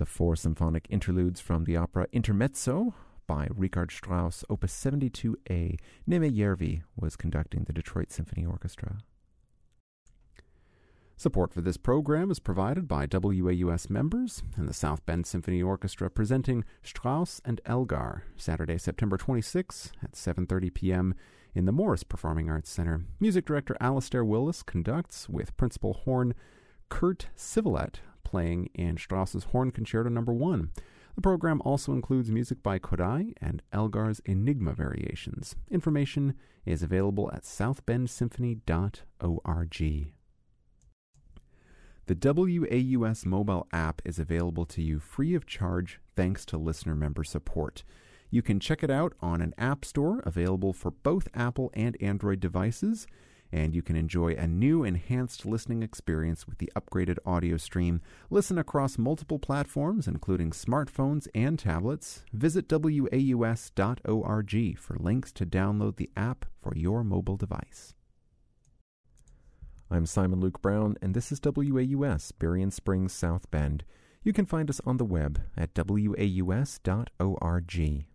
The four symphonic interludes from the opera Intermezzo by Richard Strauss, Opus 72A. Neme Järvi was conducting the Detroit Symphony Orchestra. Support for this program is provided by WAUS members and the South Bend Symphony Orchestra presenting Strauss and Elgar, Saturday, September 26 at 7:30 p.m. in the Morris Performing Arts Center. Music director Alastair Willis conducts with principal horn Kurt Sivelet playing in Strauss's Horn Concerto No. 1. The program also includes music by Kodály and Elgar's Enigma variations. Information is available at southbendsymphony.org. The WAUS mobile app is available to you free of charge thanks to listener member support. You can check it out on an app store available for both Apple and Android devices, and you can enjoy a new enhanced listening experience with the upgraded audio stream. Listen across multiple platforms, including smartphones and tablets. Visit WAUS.org for links to download the app for your mobile device. I'm Simon Luke Brown, and this is WAUS, Berrien Springs, South Bend. You can find us on the web at WAUS.org.